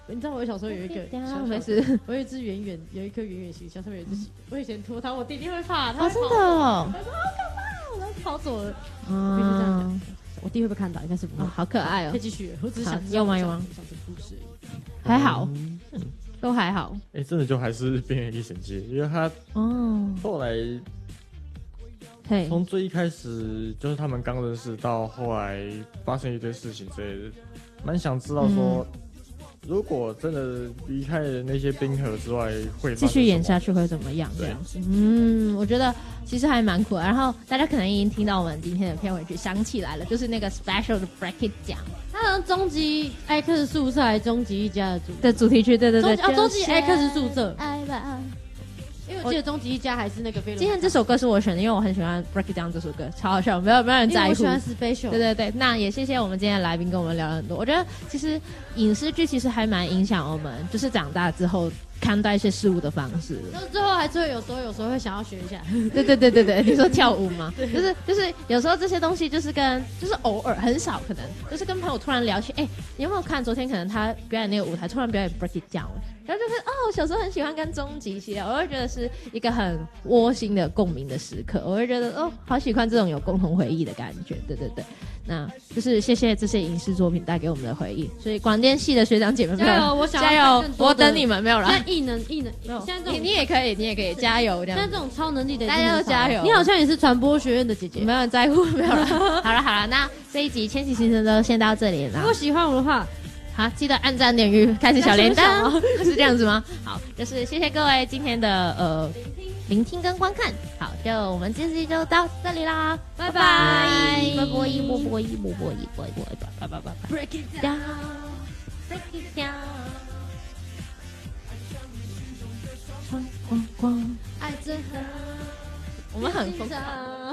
你知道我小时候有一个没事， 我有一只有一颗圆圆形象，上面有一只喜。我以前拖它，我弟弟会怕，他会真的哦， 他说好可怕，然后跑走了。我必须这样讲，我弟会不会看到？应该是不会。 好可爱哦。 可以继续，我只是想有吗？ 讲这个故事， 还好，都还好。 真的就还是边缘历险记，因为他后来。从最一开始就是他们刚认识，到后来发生一堆事情之类的，蛮想知道说，如果真的离开了那些冰河之外，会继续演下去会怎么样？这样子，我觉得其实还蛮酷的。然后大家可能已经听到我们今天的片尾曲响起来了，就是那个 special 的 Break It 奖， 它好像终极 X 宿舍还是终极一家的主题曲，对对对， 终极 X 宿舍。 爱吧。 因为我记得终极一家还是那个飞轮。 今天这首歌是我选的，因为我很喜欢 Break It Down 这首歌，超好笑，没有人在乎。 我喜欢 Special。对对对，那也谢谢我们今天的来宾跟我们聊了很多。我觉得其实影视剧其实还蛮影响我们，就是长大之后看待一些事物的方式。 就是最后还是会有时候会想要学一下。 对，你说跳舞吗？就是有时候这些东西就是偶尔很少，可能就是跟朋友突然聊起，你有没有看昨天可能他表演那个舞台，突然表演 Break It Down。然后就是我小时候很喜欢跟终极系列，我会觉得是一个很窝心的共鸣的时刻，我会觉得好喜欢这种有共同回忆的感觉，对，那就是谢谢这些影视作品带给我们的回忆，所以广电系的学长姐妹们加油， 加油，我等你们，没有啦。 现在异能，现在你也可以加油这样。 现在这种超能力的， 大家都加油。 你好像也是传播学院的姐姐， 没有人在乎，没有了。好了，那这一集千禧新生都先到这里了。 如果喜欢我的话。 好，记得按赞、点阅、开启小铃铛，是这样子吗？好，就是谢谢各位今天的聆听跟观看。好，就我们这期就到这里啦，拜拜，拜。Break it down, break it down， 穿光光，爱着我们很疯狂。